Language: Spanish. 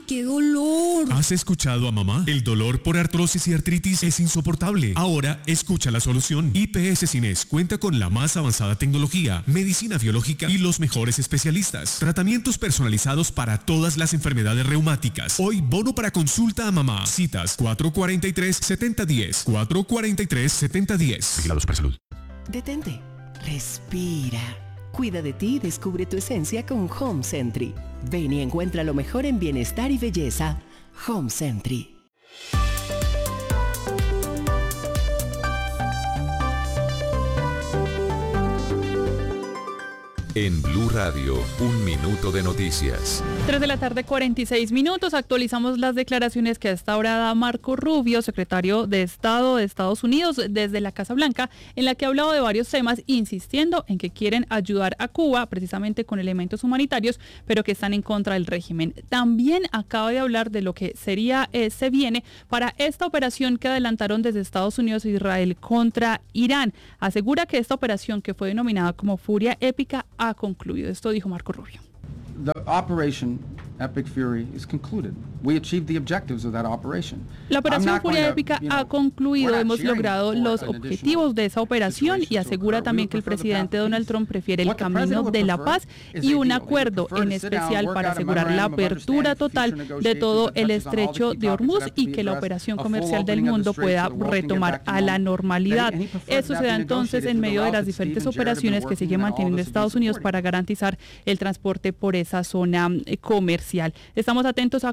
qué dolor! ¿Has escuchado a mamá? El dolor por artrosis y artritis es insoportable. Ahora escucha la solución. IPS Cines cuenta con la más avanzada tecnología, medicina biológica y los mejores especialistas. Tratamientos personalizados para todas las enfermedades reumáticas. Hoy bono para consulta a mamá. Citas 443-7010. 443-7010. Vigilados por salud. Detente. Respira. Cuida de ti y descubre tu esencia con Home Sentry. Ven y encuentra lo mejor en bienestar y belleza. Home Sentry. En Blue Radio, un minuto de noticias. 3:46 p.m. Actualizamos las declaraciones que a esta hora da Marco Rubio, secretario de Estado de Estados Unidos, desde la Casa Blanca, en la que ha hablado de varios temas, insistiendo en que quieren ayudar a Cuba, precisamente con elementos humanitarios, pero que están en contra del régimen. También acaba de hablar de lo que se viene para esta operación que adelantaron desde Estados Unidos e Israel contra Irán. Asegura que esta operación, que fue denominada como Furia Épica, ha concluido. Esto dijo Marco Rubio. The operation Epic Fury is concluded. We achieved the objectives of that operation. La operación Furia Épica ha concluido. Hemos logrado los objetivos de esa operación y asegura también que el presidente Donald Trump prefiere el camino de la paz y un acuerdo, en especial para asegurar la apertura total de todo el estrecho de Hormuz y que la operación comercial del mundo pueda retomar a la normalidad. Eso se da entonces en medio de las diferentes operaciones que sigue manteniendo Estados Unidos para garantizar el transporte por esa zona comercial. Estamos atentos a